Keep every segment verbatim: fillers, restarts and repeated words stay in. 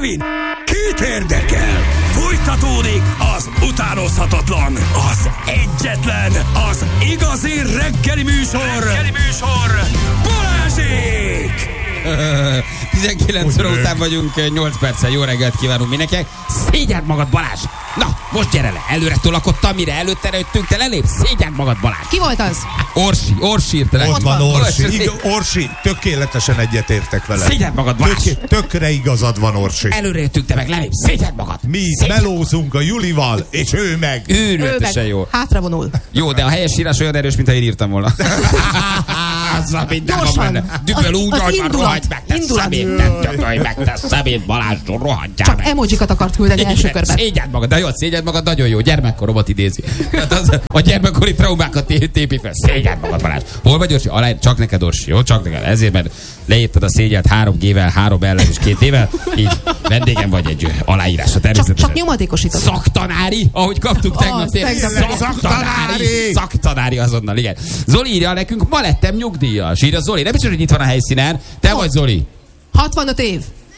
Kevin, kit érdekel? Folytatódik az utánozhatatlan, az egyetlen, az igazi reggeli műsor, reggeli műsor, Balázsék! tizenkilenc óra után vagyunk, nyolc perccel. Jó reggelt kívánunk mindenkinek. Szégyeld magad, Balázs! Na, most gyere le! Előre tolakodtam, mire előtte jöttünk, te lelépsz? Szégyeld magad, Balázs! Ki volt az? Orsi, Orsi írt le. Ott van Orsi. Orsi, Ig- Orsi, tökéletesen egyetértek vele. Szégyeld magad, Balázs! Tök, tökre igazad van, Orsi. Előre jöttünk, te meg lelépsz, szégyeld magad! Mi itt melózunk a Julival, és ő meg. Őrületesen jó. Hátra vonul. Jó, de a helyes írás olyan erős, mint ha én írtam volna. Azzal minden van benne. Düböl úgy, az hogy már indulat. rohagy meg, te Indulat. szemét, nem tökölj meg, te szemét, Balázs, rohadjál Csak meg. emojikat akart küldeni első körben. Szégyeld magad, de jó, szégyeld magad, nagyon jó. Gyermekkoromat idézi. Hát az, a gyermekkori traumákat té- tépi fel. Szégyeld magad, Balázs. Hol vagy, Orsi? Alá, csak neked, Orsi, jó? Csak neked. Ezért, mert leírtad a szégyelt három G-vel, három ellen és két ével. Így vendégem vagy egy aláírásra Csak, természetesen. csak nyomatékosítod. Szaktanári, ahogy kaptuk tegnap. Az, tényleg. tegnap. Szaktanári. Szaktanári azonnal, igen. Zoli írja nekünk, ma lettem nyugdíjas. Írja Zoli, nem biztos, hogy itt van a helyszínen. Te Ott. vagy, Zoli. hatvanöt év.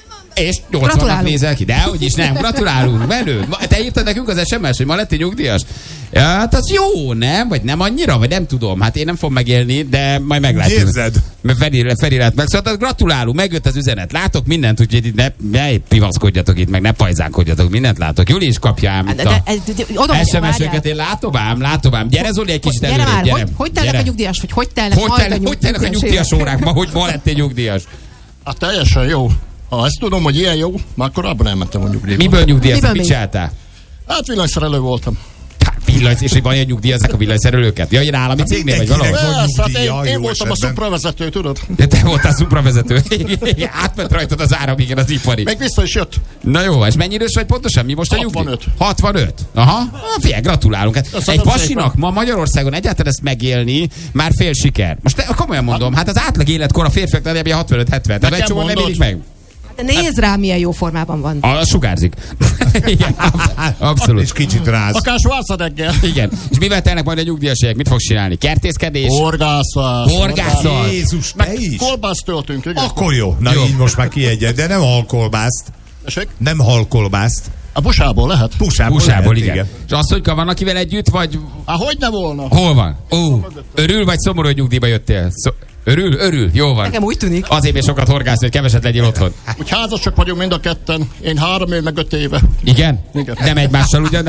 És nyolcvanat Gratulálunk. nézel ki. De hogy is nem, gratulálunk. Menő. Ma- Te írtad nekünk az es em es, hogy ma lettél nyugdíjas. Ja, hát az jó, nem? Vagy nem annyira? Vagy nem tudom. Hát én nem fogom megélni, de majd meglátjuk. Érzed? Mert Feri, Feri lett meg. Szóval gratulálunk, megjött az üzenet. Látok mindent, úgyhogy itt ne, ne pivaszkodjatok itt, meg ne pajzánkodjatok. Mindent látok. Juli is kapja ám itt De, a de, de, oda es em es-öket. Én látom ám, látom ám. Gyere, Zoli, egy kicsit Gyere előre. már, Gyere. hogy, hogy telnek Gyere. a nyugdíjas, vagy hogy telnek Hogy majd telnek, a hogy telnek a nyugdíjas nyugdíjas órák ma, hogy ma lettél nyugdíjas? Hát teljesen jó. Ha ezt tudom, hogy ilyen jó, már korábban elmentem a nyugdíjba. Miből nyugdíjas? Miből Mit még? csináltál? Hát villanyszerelő voltam. Hát villany, és hogy van egy nyugdíjazzák a villanyszerelőket? Ja, én állami cégnél vagy valahol? mindenkinek van Persze, hát nyugdíja, én, én jó voltam a esetben. szupravezető, tudod? De te voltál szupravezető. Átment rajtad az áram, igen, az ipari. Meg vissza is jött. Na jó, és mennyi idős vagy pontosan? Mi most a nyugdíj? hatvanöt. hatvanöt? Aha. Ah, figyelj, gratulálunk. Hát Köszönöm egy pasinak szépen. ma Magyarországon egyáltalán ezt megélni már fél siker. Most te, komolyan mondom, hát az átlag életkor a férfiaknál nem hatvanöt hetven. Tehát egy Nekem csomó nem mondod? élik meg. De nézd rá, milyen jó formában van. A sugárzik. Igen, abszolút. És kicsit ráz. Akár Schwarzenegger. Igen. És mivel telnek majd a nyugdíjasségek? Mit fogsz csinálni? Kertészkedés? Horgászás. Horgászat. Jézus, te is? Kolbászt töltünk, igen. Akkor jó. Na Jó. így most már kiegyed, de nem halkolbászt. Tessék? Nem halkolbászt. A busából lehet? Pusából, Busából, lehet, igen. És asszonyka van, akivel együtt, vagy Hát hogy ne volna? hol van? Ó, örül, vagy szomorú, hogy nyugdíjba jöttél? Szó, örül, örül, jó van. Nekem úgy tűnik. Azért még sokat horgászni, hogy keveset legyél otthon. Úgy házasok vagyunk mind a ketten. Én három év, meg öt éve. Igen? Igen. Nem egymással ugyan?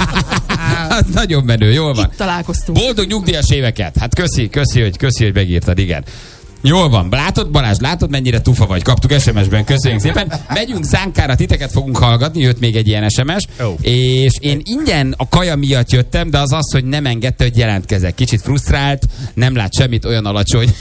Az nagyon menő, jól van. Itt találkoztunk. Boldog nyugdíjas éveket. Hát köszi, köszi, hogy, köszi, hogy megírtad, igen. Jól van. Látod, Balázs, látod, mennyire tufa vagy? Kaptuk es em es-ben, köszönjük szépen. Megyünk Zánkára, titeket fogunk hallgatni, jött még egy ilyen es em es. Jó. És én ingyen a kaja miatt jöttem, de az az, hogy nem engedte, hogy jelentkezek. Kicsit frusztrált, nem lát semmit, olyan alacsony.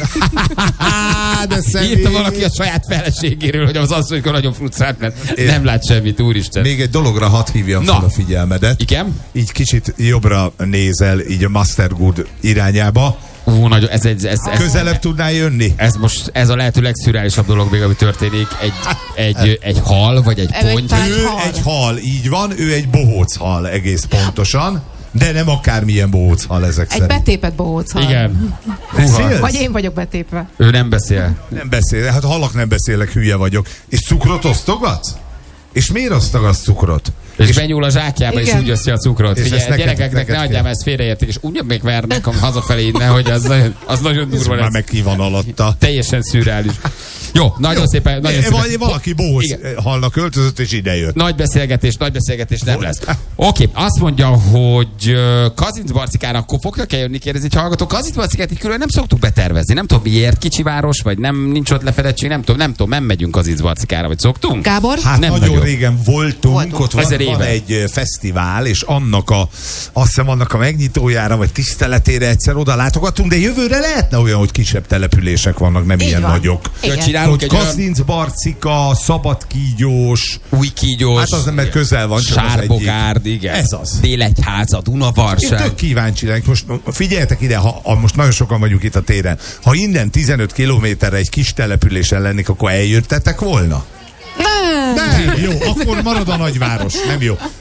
De személy. Írta valaki a saját feleségéről, hogy az az, hogy nagyon frusztrált, mert Én- nem lát semmit, úristen. Még egy dologra hadd hívjam Na. fel a figyelmedet. Igen? Így kicsit jobbra nézel, így a Mastergood irányába. Ú, nagyon, ez, ez, ez, ez, Közelebb tudnál jönni? ez most, ez a lehető legszürreálisabb dolog még, ami történik. Egy, egy, egy hal, vagy egy Ő egy ponty. tárgy- Ő hal. egy hal, így van, ő egy bohóc hal egész pontosan, de nem akármilyen bohóc hal ezek Egy szerint. betépett bohóc hal. Igen. Beszélsz? Vagy én vagyok betépve. Ő nem beszél. Nem beszél, hát halak nem beszélek, hülye vagyok. És cukrot osztogatsz? És miért osztogatsz cukrot? És, és benyúl a zsákjába, és Igen. úgy oszi a cukrot. És Figyelj, ezt neked- gyerekeknek neked ne kell. adjám, ezt félreértik, és úgy még vernek a hazafelé innen, hogy az nagyon, az nagyon Ez durva már lesz. meg ki van alatta. Teljesen szürreális. Jó, nagyon Jó. szépen. Nagyon Val- szépen. Valaki bohóc Igen. halnak költözött, és ide jött. Nagy beszélgetés, nagy beszélgetés nem lesz. Oké, okay, azt mondja, hogy uh, Kazinc Barcikára akkor fognak eljönni, kérdezi egy hallgató. Kazinc Barcikát így külön nem szoktuk betervezni. Nem tudom miért, kicsi város, vagy nem, nincs ott lefedettség, nem tudom, nem tudom, nem megyünk Kazinc Barcikára, vagy szoktunk? Gábor? Hát Nem nagyon nagyon. régen voltunk, Voltunk. ott van, Ezer van éve. egy ö, fesztivál, és annak a, azt hiszem annak a megnyitójára, vagy tiszteletére egyszer oda látogatunk, de jövőre lehetne olyan, hogy kisebb települések vannak, nem Így ilyen van. nagyok. Hogy Igen. csinálunk Hogy egy olyan Kazinc Barcika, Szabadkígyós, új kígyós, hát az nem, mert közel van, csak az egyik. Sárbogárd, igen. Ez az. Délegyháza, Én Dunavarság. tök kíváncsi lennék. Most figyeljetek ide, ha, ha most nagyon sokan vagyunk itt a téren. Ha innen tizenöt kilométerre egy kis településen lennék, akkor eljöttetek volna? Nem. Nem, jó, akkor marad a nagyváros, nem jó.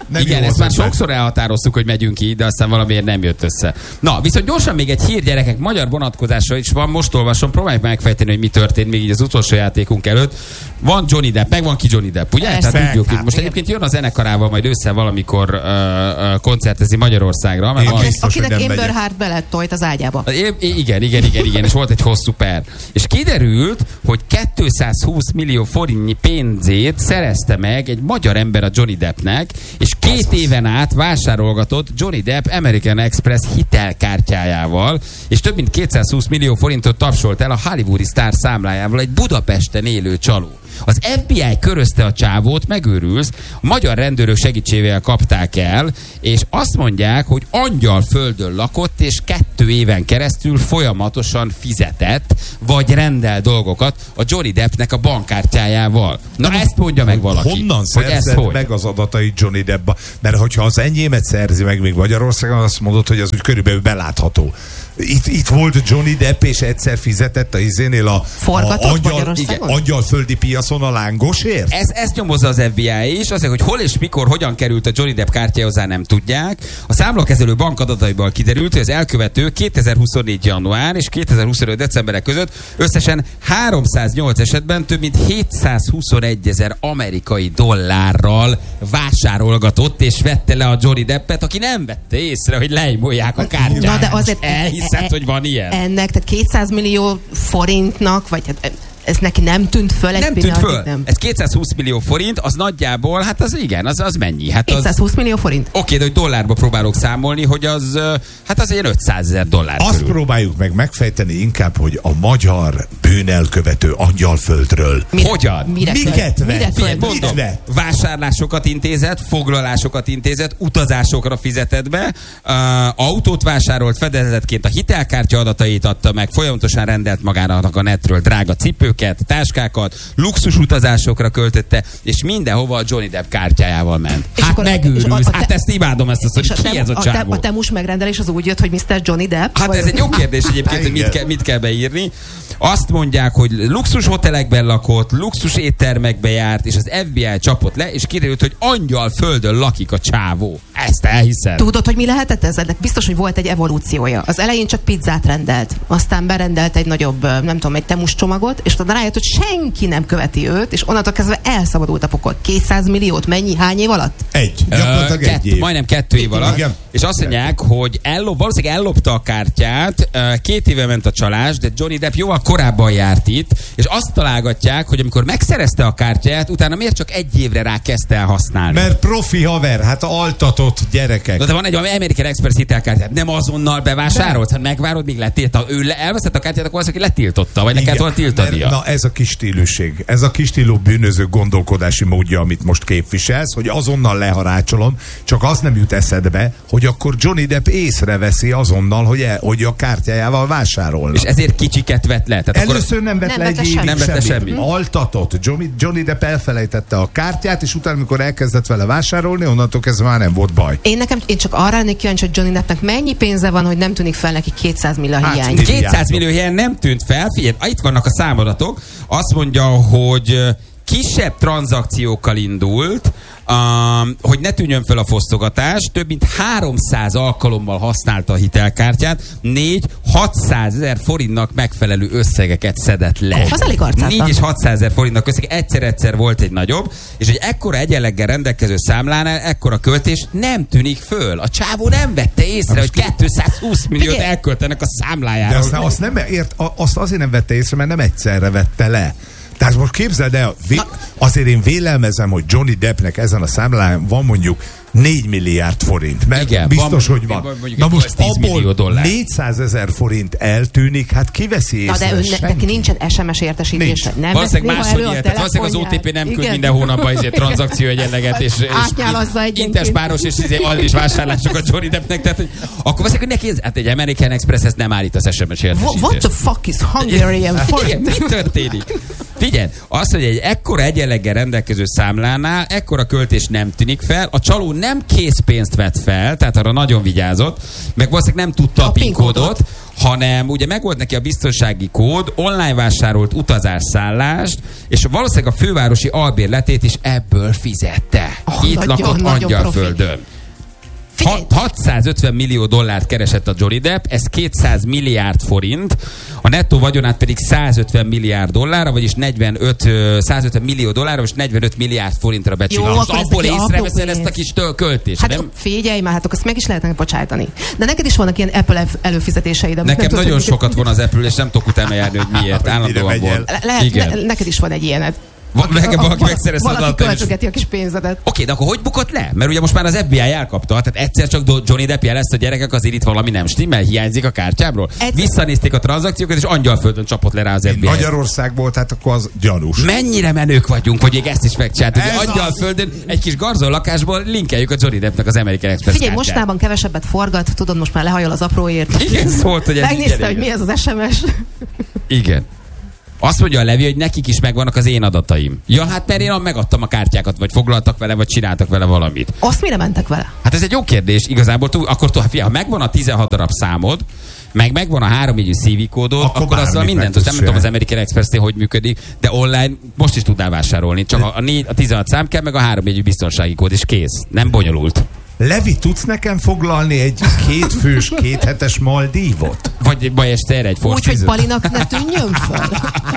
Nem Igen, jó ezt az már ötlet. sokszor elhatároztuk, hogy megyünk így, de aztán valamiért nem jött össze. Na, viszont gyorsan még egy hír, gyerekek, magyar vonatkozásra is van, most olvasom, próbáljuk megfejteni, hogy mi történt még így az utolsó játékunk előtt. Van Johnny Depp, meg van ki Johnny Depp, ugye? Persze. Tehát tudjuk, Hát, most egyébként jön a zenekarával majd össze valamikor uh, uh, koncertezni Magyarországra. Mert Én van, biztos, hogy Akinek nem Amber megyek. Heard beletolt az ágyába. I- igen, igen, igen, igen, és volt egy hosszú per. És kiderült, hogy kétszázhúsz millió forintnyi pénzét szerezte meg egy magyar ember a Johnny Deppnek, és két éven át vásárolgatott Johnny Depp American Express hitelkártyájával, és több mint kétszázhúsz millió forintot tapsolt el a hollywoodi sztár számlájával egy Budapesten élő csaló. Az ef bé i körözte a csávót, megőrülsz, a magyar rendőrök segítségével kapták el, és azt mondják, hogy angyalföldön lakott, és kettő éven keresztül folyamatosan fizetett, vagy rendel dolgokat a Johnny Deppnek a bankkártyájával. Na, ezt mondja meg valaki. Honnan hogy ez szerzed hogy? meg az adatait Johnny Deppba? Mert hogyha az enyémet szerzi meg még Magyarországon, azt mondod, hogy az úgy körülbelül belátható. Itt, itt volt Johnny Depp, és egyszer fizetett a izénél a, Forgatott a angyal, Magyarországon? igen, angyalföldi piacon a lángosért? Ez, ezt nyomozza az ef bé i is, azért, hogy hol és mikor, hogyan került a Johnny Depp kártyáhozzá, nem tudják. A számlakezelő bankadataiból kiderült, hogy az elkövető kétezer-huszonnégy január és kétezer-huszonöt decemberek között összesen háromszáznyolc esetben több mint hétszázhuszonegy ezer amerikai dollárral vásárolgatott, és vette le a Johnny Deppet, aki nem vette észre, hogy leimolják a kártyát. Na, de azért Elhiszed, e- hogy van ilyen? Ennek, tehát kétszáz millió forintnak, vagy hát ez neki nem tűnt föl egy Nem tűnt pillanatig, föl. Nem. Ez kétszázhúsz millió forint, az nagyjából, hát az igen, az, az mennyi? Hát az, kétszázhúsz millió forint? oké, de hogy dollárba próbálok számolni, hogy az, ö, hát az ilyen ötszázezer dollár Azt körül. próbáljuk meg megfejteni inkább, hogy a magyar bűnelkövető angyalföldről Mire, Hogyan? Mire Miket föl- vett? mire föl- Figyelj, mondom, Mit vásárlásokat intézett, foglalásokat intézett, utazásokra fizetett be, uh, autót vásárolt, fedezetként a hitelkártya adatait adta meg, folyamatosan rendelt magának a netről drága cipőket, táskákat, luxus utazásokra költötte, és mindenhova a Johnny Depp kártyájával ment. És Hát akkor- és megőrülsz, a- a te- hát ezt imádom, ezt, ezt És hogy a, ki ez a a, te, csávó. a temus megrendelés az úgy jött, hogy miszter Johnny Depp? Hát vagy- ez egy jó kérdés egyébként, hogy mit Igen. kell, mit kell beírni. Azt mondják, hogy luxus hotelekben lakott, luxus éttermekbe járt, és az ef bé i csapott le, és kiderült, hogy angyal földön lakik a csávó. Ezt elhiszed? Tudod, hogy mi lehetett ez? Ennek biztos, hogy volt egy evolúciója. Az elején csak pizzát rendelt, aztán berendelt egy nagyobb, nem tudom, egy temus csomagot, és utána rájött, hogy senki nem követi őt, és onnantól kezdve elszabadult a pokol. kétszáz milliót mennyi? Hány év alatt? Egy. Ö, Gyakorlatilag egy kettő, év. majdnem kettő év alatt. Igen. És azt mondják, hogy ellop, valószínűleg ellopta a kártyát, ö, két éve ment a csalás, de Johnny Depp jóval korábban járt itt, és azt találgatják, hogy amikor megszerezte a kártyáját, utána miért csak egy évre rá kezdte el használni. Mert profi haver, hát altatott gyerekek. Na, de van egy American Express hitelkártyát, nem azonnal bevásárolt, hát megvárod, míg letilta. Ő le, elveszett a kártyát, akkor az, aki letiltotta, vagy le kellett volna tiltania. Mert, na ez a kis stíluség, ez a kis stílú bűnöző gondolkodási módja, amit most képviselsz, hogy azonnal leharácsolom, csak az nem jut eszedbe, hogy akkor Johnny Depp észreveszi azonnal, hogy, el, hogy a kártyájával vásárolnak. És ezért kicsiket vett le. Tehát Először nem vett Nem le vett le egy évig semmit. Nem vett le semmit. semmit. Altatott. Johnny, Johnny Depp elfelejtette a kártyát, és utána, amikor elkezdett vele vásárolni, onnantól kezdve már nem volt baj. Én nekem, én csak arra lennék kíváncsi, hogy Johnny Deppnek mennyi pénze van, hogy nem tűnik fel neki kétszáz millió Hát, hiány. mi- kétszáz millió helyen nem tűnt fel. Figyelj, itt vannak a számadatok. Azt mondja, hogy ö, kisebb tranzakciókkal indult, um, hogy ne tűnjön fel a fosztogatás, több mint háromszáz alkalommal használta a hitelkártyát, négy hatszázezer forintnak megfelelő összegeket szedett le. Az elég arcátlan. négy és hatszázezer forintnak összeg, egyszer-egyszer volt egy nagyobb, és egy ekkora egyenleggel rendelkező számlánál ekkora költés nem tűnik föl. A csávó nem vette észre, hogy kétszázhúsz milliót Figyelj. elköltenek a számlájára. De aztán azt, nem, ért, a- azt azért nem vette észre, mert nem egyszerre vette le. Tehát most képzeld el, vé, azért én vélelmezem, hogy Johnny Deppnek ezen a számlán van mondjuk négy milliárd forint. Mert Igen, biztos, van hogy van. mondjuk Na egy most tíz millió abból dollár. négyszázezer forint eltűnik, hát kiveszi Na észre? de ön, Senki. neki nincsen es em es értesítése. Nincs. Nem Valószínűleg vesz máshogy néha elő élt. Tehát valószínűleg az o té pé nem küld Igen. minden hónapban ezért tranzakció egyenleget, és, és Átnyálazza egyenként. interspáros, és izé, az is vásárlásokat Johnny Deppnek. Tehát, hogy akkor valószínűleg neki ez, hát egy American Express ezt nem állít az es em es Wha- What the értesítést. fuck is Hungarian Igen, forint? mi történik? Figyelj, az, hogy egy ekkora egyenleggel rendelkező számlánál ekkora költés nem tűnik fel, a csaló nem készpénzt vett fel, tehát arra nagyon vigyázott, meg valószínűleg nem tudta a, A PIN PIN kódot. kódot, hanem ugye megvolt neki a biztonsági kód, online vásárolt utazásszállást, és valószínűleg a fővárosi albérletét is ebből fizette. Oh, Itt nagyon, lakott nagyon Angyalföldön. Hat- hatszázötven millió dollárt keresett a Johnny Depp, ez kétszáz milliárd forint, a nettó vagyonát pedig százötven milliárd dollárra, vagyis negyvenöt, százötven millió dollárra, és negyvenöt milliárd forintra becsülő. Jó, Most akkor ez abból neki észreveszed apró ezt a pénz. kis től- költést, Hát nem? figyelj már, hát akkor ezt meg is lehetne bocsájtani. De neked is vannak ilyen Apple előfizetéseid. amit Nekem nem nagyon tudod, sokat van az Apple, és nem tudok utána járni, hogy miért. Hogy Állandóan mire megy van. Le- lehet, Igen. ne, neked is van egy ilyened. Van, nekem valaki A- megszerezte Valaki adatot, és... költögeti a kis pénzedet. Oké, de akkor hogy bukott le? Mert ugye most már az ef bé i elkapta, tehát egyszer csak Do- Johnny Depp jelezte, a gyerekek, azért itt valami nem stimmel, hiányzik a kártyámról. Egyszer- Visszanézték a tranzakciókat, és Angyalföldön csapott le rá az ef bé i. Magyarországból, tehát akkor az gyanús. Mennyire menők vagyunk, hogy még ezt is megcsináltuk. Ez az. Angyalföldön egy kis garzol lakásból linkeljük a Johnny Deppnek az American Express Figyelj, kártyát. mostában kevesebbet forgat, tudod, most már lehajol az apróért. Igen, szólt, hogy ez Megnézte, igen, hogy igen. mi ez az es em es. Igen. Azt mondja a Levi, hogy nekik is megvannak az én adataim. Ja, hát mert én megadtam a kártyákat, vagy foglaltak vele, vagy csináltak vele valamit. Azt mire mentek vele? Hát ez egy jó kérdés, igazából túl, akkor túl, figyelj, ha megvan a tizenhat darab számod, meg megvan a háromjegyű cé vé kódod, Akkor akkor, azzal bármit mindent, meg nem tudsz tudom az csinálni. American Express-nél hogy működik, de online most is tudnál vásárolni. Csak a, a, négy, a tizenhat szám kell, meg a háromjegyű biztonsági kód, és kész. Nem bonyolult. Levi, tudsz nekem foglalni egy kétfős, kéthetes Maldívot? Vagy ma este erre egy Úgy, hogy forszízet. Palinak ne tűnjön föl.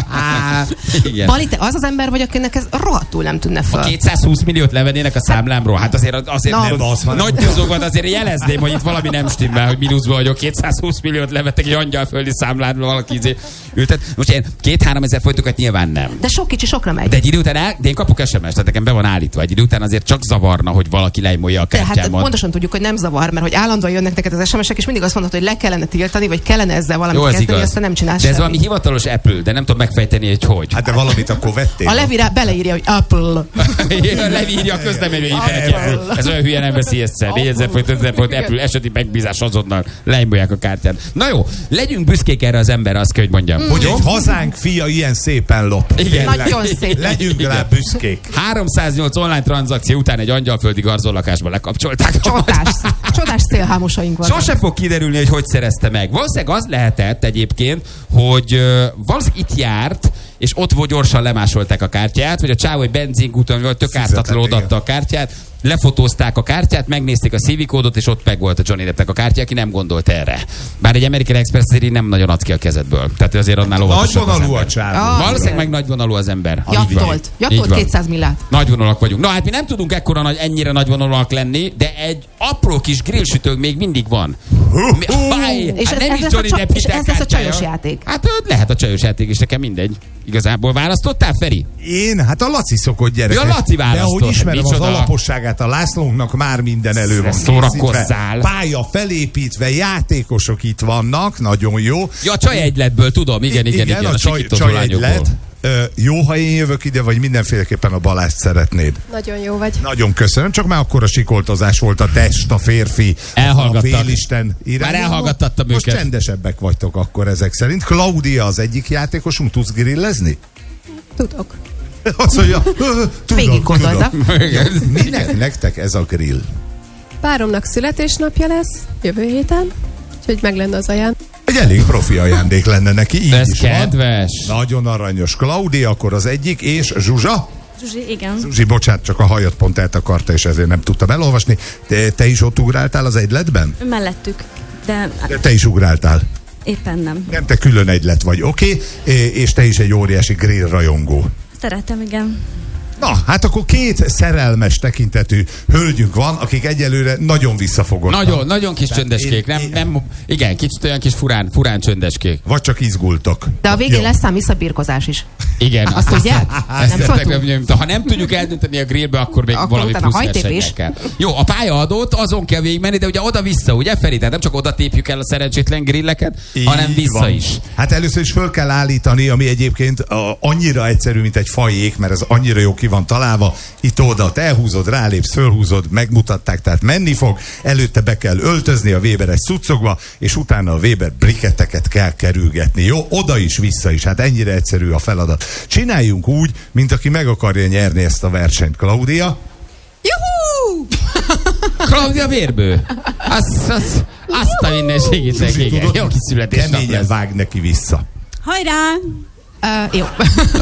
Igen. Pali, te az az ember vagy, akinek ez rohadtul nem tűnne föl. kétszázhúsz milliót levennének a számlámról. Hát azért, azért Na, nem, az, hanem- nagy nyúzókat azért jelezném, hogy itt valami nem stimmel, hogy mínuszban vagyok. kétszázhúsz milliót levettek egy angyalföldi számláról, valaki izé ültet. Most én két-három ezer folytokat nyilván nem. De sok kicsi sokra megy. De egy idő után el, de én kapok es em es, tehát nekem be van állítva. Egy idő után azért csak zavarna, hogy valaki lejmolja a De hát kártyámat. pontosan tudjuk, hogy nem zavar, mert hogy állandóan jönnek neked az es em esek, és mindig azt mondod, hogy le kellene tiltani, vagy kellene ezzel valamit Jó, ez kezdeni, igaz. aztán nem csinálsz De ez semmit. valami hivatalos Apple, de nem tudom megfejteni, hogy hogy. Hát de valamit akkor vettél. A Levi rá beleírja, hogy Apple. Levírja a közlemény, hogy internet. Ez olyan hülye nem veszi észre. négyezer forint, ötezer forint, Apple eseti megbízás azonnal lejmolják a kártyát. Na jó, legyünk büszkék erre az emberre, azt kell, hogy mondjam. Hogy egy hazánk fia ilyen szépen lop. Igen. Tényleg. Nagyon szép. Legyünk rá büszkék. háromszáznyolc online tranzakció után egy angyalföldi garzolakásba lekapcsolták. a Csodás, csodás szélhámosaink vannak. Sose fog kiderülni, hogy hogy szerezte meg. Valószínűleg az lehetett egyébként, hogy uh, valószínűleg itt járt, és ott volt gyorsan lemásolták a kártyát, vagy a csávó egy benzinkúton volt, tök ártatlanul Fizetett, odaadta a kártyát, lefotózták a kártyát, megnézték a cé vé kódot, és ott meg volt a Johnny Deppnek a kártya, aki nem gondolt erre. Bár egy American Express azért nem nagyon ad ki a kezedből. Tehát azért annál óvatosabb az Nagyvonalú a ember. csávó. Ah, Valószínűleg meg nagyvonalú az ember. Így van. Jattolt. Így Jattolt van. kétszáz millát. Nagyvonalak vagyunk. Na hát mi nem tudunk ekkora nagy, ennyire nagyvonalak lenni, de egy apró kis grillsütőnk még mindig van. Mi, fáj, És hát ez- nem ez is lesz a Johnny csa- Depp és ez lesz a hitelkártyája. csajos játék. Hát ö, lehet a csajos játék is, nekem mindegy. Igazából választottál, Feri? Én? Hát a Laci szokott gyerek. Ja, Laci De választott. ahogy ismerem az Micsoda? alaposságát a Lászlónknak, már minden elő van Szórakozzál. készítve. Pálya felépítve, játékosok itt vannak, nagyon jó. Ja, a csaj egyletből tudom, igen, igen, igen. a csaj, sikítozó csaj lányokból. egylet. Ö, jó, ha én jövök ide, vagy mindenféleképpen a Balást szeretnéd. Nagyon jó vagy. Nagyon köszönöm, csak már akkor a sikoltozás volt a test, a férfi, Elhallgattak. a félisten irányába. Már elhallgattattam Most őket. csendesebbek vagytok akkor ezek szerint. Claudia az egyik játékosunk, tudsz grillezni? Tudok. Azt mondja, "Ö, Végig tudom, gondolta. tudom." Minek nektek ez a grill? Páromnak születésnapja lesz jövő héten, úgyhogy meg lenne az aján. Egy elég profi ajándék lenne neki, így Ez is van. kedves. Nagyon aranyos. Claudia akkor az egyik, és Zsuzsa? Zsuzsi, igen. Zsuzsi, bocsánat, csak a hajat pont eltakarta, és ezért nem tudtam elolvasni. Te, te is ott ugráltál az egyletben? Mellettük, de De te is ugráltál. éppen nem. Nem, te külön egylet vagy, oké? Okay? És te is egy óriási grill rajongó. Szeretem, igen. Na, hát akkor két szerelmes tekintetű hölgyünk van, akik egyelőre nagyon visszafogottak. Nagyon, nagyon kis Tehát csöndeskék. én- Nem, én- nem, igen, kicsit olyan kis furán, furán csöndeskék. Vagy csak izgultok. De a végén Jó. lesz szám visszabírkozás is. Igen. Azt tudják? Ezt Nem tettek, szóltunk? nem, ha nem tudjuk eldönteni a grillbe, akkor még Akkor valami utána plusz hajtépés. versenyek kell. Jó, a pályaadót azon kell végigmenni, de ugye oda-vissza, ugye Feri? Tehát nem csak oda tépjük el a szerencsétlen grilleket, Így hanem vissza van. is. Hát először is föl kell állítani, ami egyébként a, annyira egyszerű, mint egy fajék, mert ez annyira jó ki van találva. Itt oda, te elhúzod, rálépsz, fölhúzod, megmutatták, tehát menni fog. Előtte be kell öltözni a Weberes cuccokba, és utána a Weber briketteket kell kerülgetni. Jó, oda is, vissza is. Hát ennyire egyszerű a feladat. Csináljunk úgy, mint aki meg akarja nyerni ezt a versenyt. Claudia? Juhú! Claudia vérbő. Az, az, Azt a minden segítek, Zsuzsi, igen. tudod, Jó kis születésnap keményen lesz. vág neki vissza. Hajrá! Uh, jó.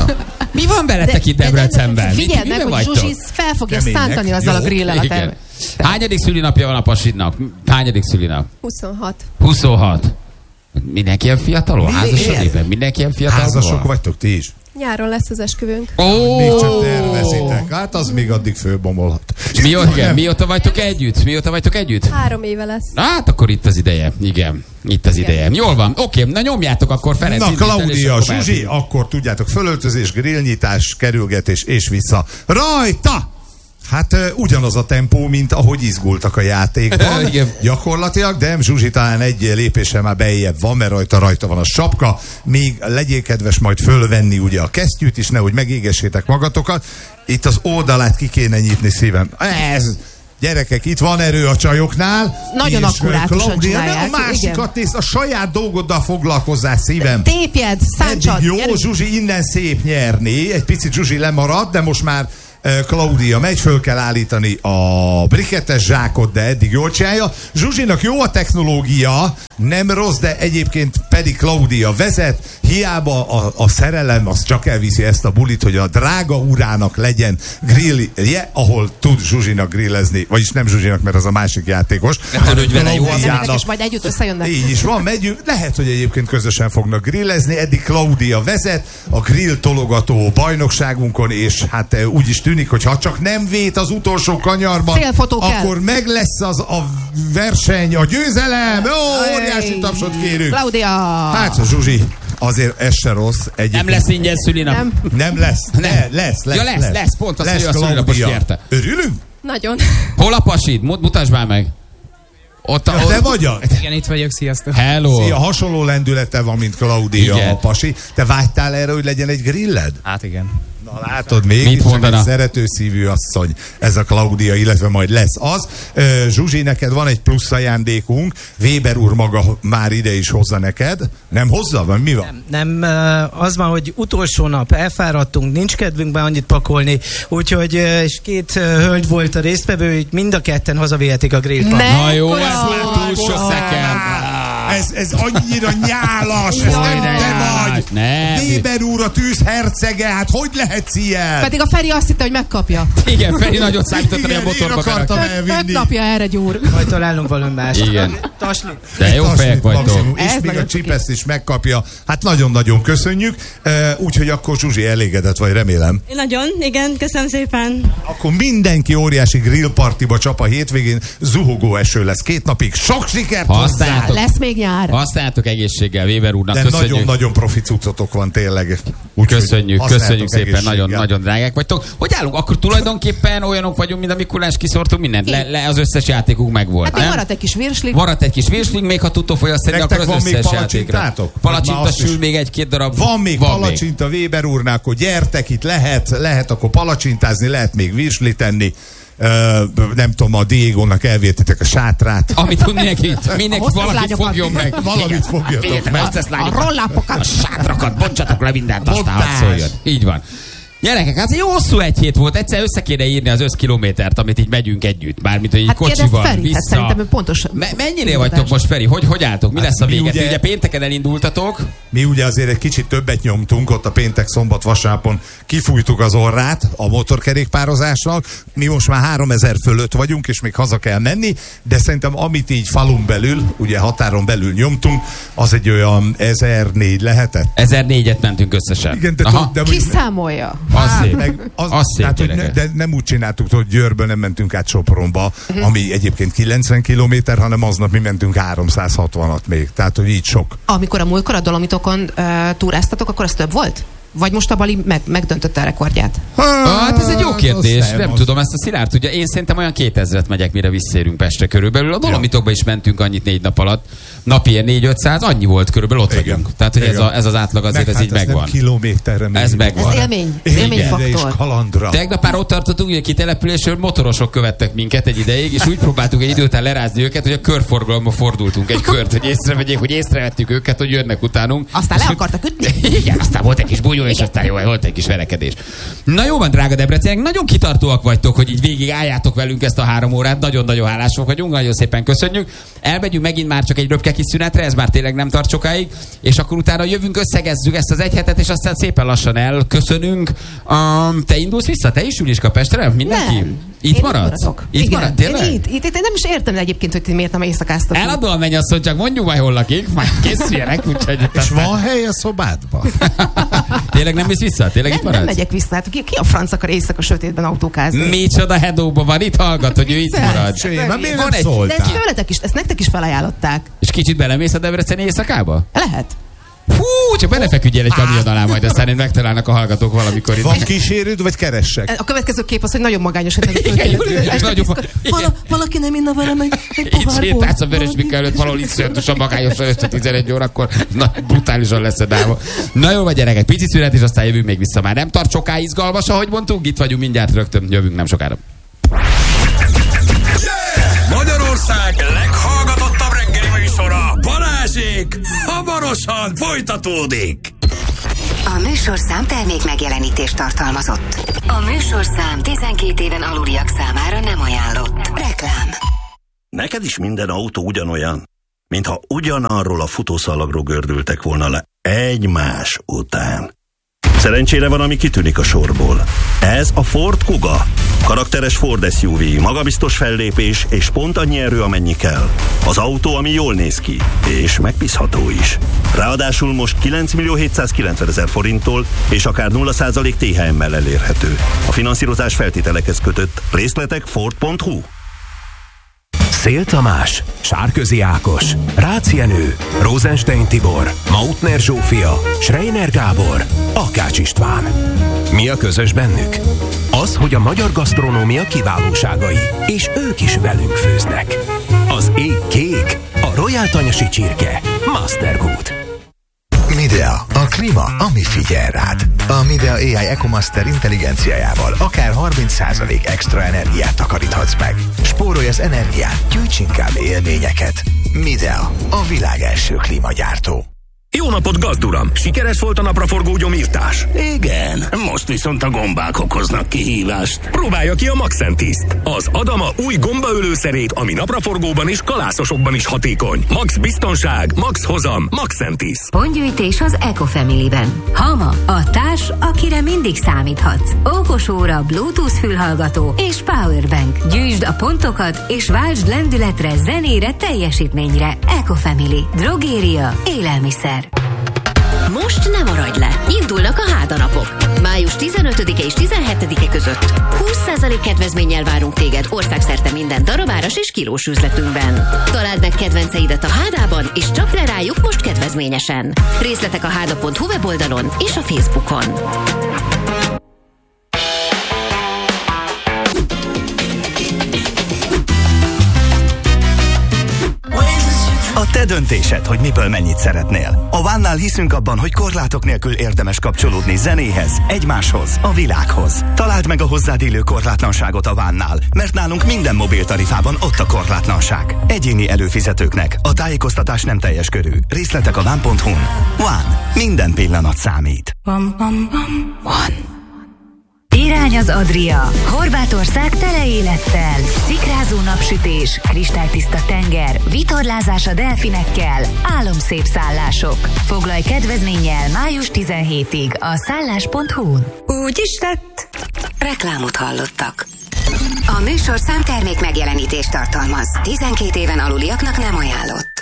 Mi van veletek itt Debrecenben? Figyeld Mit- meg, miben hogy vagytok? Zsuzsi fel fogja Keménynek, szántani azzal jó, a grillel a Igen. te. Hányadik szülinapja van a pasidnak? Hányadik szülinap? huszonhat. huszonhat. Mindenki ilyen fiatalon? Mi- Házasodik? Mindenki ilyen fiatalon? Házasok vagytok ti is? Nyáron lesz az esküvőnk. Ó, Még csak tervezitek. Hát az még addig fölbomolhat. Mióta, igen, mióta vagytok együtt? Mióta vagytok együtt? Három éve lesz. Hát akkor itt az ideje. Igen, itt az ideje. Jól van. Oké, na nyomjátok akkor Ferenc. Na, indít el, és Klaudia, akkor Zsuzsi, mehetünk. akkor tudjátok, fölöltözés, grillnyitás, kerülgetés és vissza. Rajta! Hát uh, ugyanaz a tempó, mint ahogy izgultak a játékban. Igen. Gyakorlatilag, de Zsuzsi talán egy lépéssel már bejjebb van, mert rajta rajta van a sapka. Még legyél kedves majd fölvenni ugye a kesztyűt is, nehogy megégessétek magatokat. Itt az oldalát ki kéne nyitni, szívem. Ez... Gyerekek, itt van erő a csajoknál. Nagyon és, akkurátusan Klaudia, ne csinálják, a másikat nézd, a saját dolgoddal foglalkozzál, szívem. Tépjed, száncsad. Eddig jó, gyere. Zsuzsi innen szép nyerni. Egy picit Zsuzsi lemaradt, de most már uh, Klaudia megy, föl kell állítani a brikettes zsákot, de eddig jól csinálja. Zsuzsinak jó a technológia, nem rossz, de egyébként pedig Klaudia vezet. Hiába a, a szerelem, az csak elviszi ezt a bulit, hogy a drága urának legyen grillje, ahol tud Zsuzsinak grillezni. Vagyis nem Zsuzsinak, mert az a másik játékos. hogy vele jó az Mennek, és majd együtt összejönnek. Így is van, megyünk. Lehet, hogy egyébként közösen fognak grillezni. Eddig Klaudia vezet a grill tologató bajnokságunkon, és hát eh, úgy is tűnik, hogy ha csak nem vét az utolsó kanyarban, Célfotó kell. akkor meg lesz az a verseny, a győzelem. Ó, óriási tapsot kérünk. Klaudia! Hát, Zsuzsi, azért ez se rossz. Egyébként. Nem lesz ingyen szülinap. Nem. Nem lesz. Nem. Ne, lesz, lesz. Ja, lesz, lesz, pont azt, hogy a szülinapos Klaudia. nyerte. Örülünk? Nagyon. Hol a pasid? Mut- Mutasd már meg. Ott a... Ja, te vagy az? Igen, itt vagyok, sziasztok. Hello. Szia, hasonló lendülete van, mint Klaudia Igen. a pasi. Te vágytál erre, hogy legyen egy grilled? Hát igen. Na látod, még Mit is csak mondana? egy szerető szívű asszony, ez a Klaudia, illetve majd lesz az. Ö, Zsuzsi, neked van egy plusz ajándékunk, Weber úr maga már ide is hozza neked. Nem hozza? Vagy mi van? Nem, nem, az van, hogy utolsó nap elfáradtunk, nincs kedvünkben annyit pakolni, úgyhogy és két hölgy volt a résztvevő, így mind a ketten hazavihetik a grillpa. Ne. Na jó, ez Mekkora már vagy. túl sok nekem. Ez, ez annyira nyálas, ez Jaj, nem de te nyálas, vagy. nem. Weber úr a tűz hercege, hát hogy lehetsz ilyen? Pedig a Feri azt hitte, hogy megkapja. Igen, Feri nagyot számított, hogy a Igen, én motorba akartam berak. Öt elvinni. napja erre gyúr. Majd találunk valami más. Igen. Tasli. De jó Taslit fejek vagytok. maximum, és Ez még nagyon a csipeszt is megkapja. Hát nagyon-nagyon köszönjük. Uh, Úgyhogy akkor Zsuzsi elégedett vagy, remélem. Nagyon, igen, köszönöm szépen. Akkor mindenki óriási grillpartiba csap a hétvégén. Zuhogó eső lesz két napig. Sok sikert hozzá! Használjátok. Lesz még nyár. Használjátok egészséggel, Weber úrnak. De Köszönjük. nagyon-nagyon profi cuccotok van tényleg. Úgyhogy Köszönjük, használjátok köszönjük szépen, egészséggel. nagyon, nagyon drágák vagytok. Hogy állunk? Akkor tulajdonképpen olyanok vagyunk, mint a Mikulás, kiszortunk mindent. Le, le, az összes játékunk megvolt. Hát még nem? maradt egy kis virsli. Maradt egy kis virsling, még ha tudtok fogyasztani, Nektek akkor az van még összes játékra. palacsintátok? Vagy Palacsinta már azt sül is- még egy-két darab. Van még van palacsinta Weber úrnál, akkor gyertek, itt lehet, lehet akkor palacsintázni, lehet még virslit tenni. Uh, nem tudom, a Diegónak elvértitek a sátrát. Amit tud mindenki, mindenki hoztad valakit lányokat. fogjon meg. Valamit fogjatok Figyeljetek, meg. azt tesz A lányokat. rollápokat. A sátrakat, bontsatok le mindent, aztán Bontás. hadd szóljon. Így van. Gyerekek, hát jó hosszú egy hét volt, egyszer össze kéne írni az összkilométert, amit így megyünk együtt. Bármint, hogy így Hát kérdezd kocsival, Ferit, hát vissza. szerintem ő pontos. Me- mennyire vagytok most, Feri? Hogy, hogy álltok? Mi Hát lesz a mi vége? ugye- Ugye... ugye pénteken elindultatok, Mi ugye azért egy kicsit többet nyomtunk, ott a péntek, szombat, vasárnapon kifújtuk az orrát a motorkerékpározásnak. Mi most már háromezer fölött vagyunk, és még haza kell menni, de szerintem amit így falun belül, ugye határon belül nyomtunk, az egy olyan ezernégy lehetett. ezernégyet mentünk összesen. Igen, de, Aha. de, de Ki számolja? Az szép. meg az, Az szép, tehát, hogy ne, gyerekek. de nem úgy csináltuk, hogy Győrből nem mentünk át Sopronba, ami egyébként kilencven kilométer, hanem aznap mi mentünk háromszázhatvanat még. Tehát, hogy így sok. Amikor a múltkor a Dolomitokon uh, túráztatok, akkor az több volt? Vagy most a Bali meg, megdöntötte a rekordját? Hát ez egy jó kérdés, az nem az- tudom, ezt a Szilárd tudja. Én szerintem olyan kétezret megyek, mire visszérünk Pestre körülbelül. A Dolomitokba is mentünk annyit négy nap alatt. Napi ilyen négy-ötszáz, annyi volt körülbelül, ott Igen. vagyunk. Tehát, hogy ez, Igen. a, ez az átlag azért, Meg ez hát így megvan. Nem kilométerre Ez mérjük. megvan. Ez élmény. Ez Igen, élményfaktor. és kalandra. Tegnap már ott tartottunk, hogy a kitelepülésről motorosok követtek minket egy ideig, és úgy próbáltuk egy idő után lerázni őket, hogy a körforgalomba fordultunk egy kört, hogy észrevegyék, hogy észrevettük őket, hogy jönnek utánunk. Aztán És le hogy- akartak ütni? Igen, aztán volt egy kis bújó, és aztán jó, volt egy kis verekedés. Na jó van, drága Debrecenek, nagyon kitartóak vagytok, hogy így végig álljátok velünk ezt a három órát. Nagyon-nagyon hálások vagyunk, nagyon szépen köszönjük. Elmegyünk megint már csak egy röpke kis szünetre, ez már tényleg nem tart sokáig, és akkor utána jövünk, összegezzük ezt az egy hetet, és aztán szépen lassan elköszönünk. Um, te indulsz vissza? Te is Juliska Pestre? Mindenki? Nem. Itt én maradsz? Itt Igen. marad, tényleg? Én itt, itt, itt, én nem is értem egyébként, hogy ti miért nem éjszakáztok. Eladom a mennyasszony, csak mondjuk majd hol lakik, majd készüljenek, úgyhogy... És van hely a szobádban? Tényleg nem mész vissza? Tényleg nem, itt maradsz? nem megyek vissza. Hát ki, ki a franc akar éjszaka sötétben autókázni? Micsoda hedóban van, itt hallgat, hogy ő itt marad. Mert miért Van nem egy- De szóltál? ezt tőletek is, ezt nektek is felajánlották. És kicsit belemész a Debreceni éjszakába? Lehet. Hú, csak belefeküdjél egy kamion alá, majd aztán megtalálnak a hallgatók valamikor itt. Van kísérőd, vagy keressek? A következő kép az, hogy nagyon magányos. hogy Igen, Júli, és nagyon ma- Vala, valaki nem inna velem egy, egy Itt pohár sétálsz a bort. Vörösbika előtt, valahol itt szörnyűs a magányos este tizenegy órakor. Na, brutálisan lesz a dáma. Na jó, vagy gyerekek, pici szünet, és aztán jövünk még vissza. Már nem tart soká izgalmas, ahogy mondtuk, itt vagyunk mindjárt rögtön, jövünk nem sokára. Magyarország leghallgatottabb reggeli műsora, Balázsék, hamarosan folytatódik. A műsorszám termék megjelenítést tartalmazott. A műsorszám tizenkét éven aluliak számára nem ajánlott. Reklám. Neked is minden autó ugyanolyan, mintha ugyanarról a futószalagról gördültek volna le egymás után. Szerencsére van, ami kitűnik a sorból. Ez a Ford Kuga. Karakteres Ford es u vé, magabiztos fellépés és pont annyi erő, amennyi kell. Az autó, ami jól néz ki, és megbízható is. Ráadásul most kilenc millió hétszázkilencvenezer forinttól és akár nulla százalék té há em-mel elérhető. A finanszírozás feltételekhez kötött. Részletek ford pont hu. Szél Tamás, Sárközi Ákos, Rácz Jenő, Rosenstein Tibor, Mautner Zsófia, Schreiner Gábor, Akács István. Mi a közös bennük? Az, hogy a magyar gasztronómia kiválóságai, és ők is velünk főznek. Az ég kék, a Royal Tanyasi csirke, Mastergood. Midea, a klíma, ami figyel rád. A Midea á i EcoMaster intelligenciájával akár harminc százalék extra energiát takaríthatsz meg. Spórolj az energiát, gyűjts inkább élményeket. Midea, a világ első klímagyártó. Jó napot, gazduram! Sikeres volt a napraforgó gyomírtás? Igen, most viszont a gombák okoznak kihívást. Próbálja ki a Maxentiszt, az Adama új gombaölőszerét, ami napraforgóban és kalászosokban is hatékony. Max biztonság, max hozam, Maxentiszt. Pontgyűjtés az Ecofamily-ben. Hama, a társ, akire mindig számíthatsz. Okos óra, Bluetooth fülhallgató és powerbank. Gyűjtsd a pontokat és váltsd lendületre, zenére, teljesítményre. Ecofamily. Drogéria, élelmiszer. Most nem maradj le! Indulnak a hádanapok. május tizenötödike és tizenhetedike között húsz százalék kedvezménnyel várunk téged országszerte minden darabáras és kilós üzletünkben. Találd meg kedvenceidet a Hádában, és csap le rájuk most kedvezményesen. Részletek a háda pont hu weboldalon és a Facebookon. A te döntésed, hogy miből mennyit szeretnél. A Vánnál hiszünk abban, hogy korlátok nélkül érdemes kapcsolódni zenéhez, egymáshoz, a világhoz. Találd meg a hozzád illő korlátlanságot a Vánnál, mert nálunk minden mobiltarifában ott a korlátlanság. Egyéni előfizetőknek a tájékoztatás nem teljes körű. Részletek a ván pont hu-n. One. Minden pillanat számít. One. Irány az Adria. Horvátország tele élettel. Szikrázó napsütés, kristálytiszta tenger, vitorlázás a delfinekkel, álomszép szállások. Foglalj kedvezménnyel május tizenhetedikéig a szállás pont hu-n. Úgy is lett. Reklámot hallottak. A műsorszám termék megjelenítést tartalmaz. tizenkét éven aluliaknak nem ajánlott.